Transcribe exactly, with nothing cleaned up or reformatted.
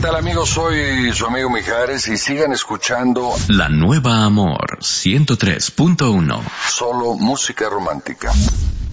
tal, amigos? Soy su amigo Mijares y sigan escuchando La Nueva Amor ciento tres punto uno. Solo música romántica.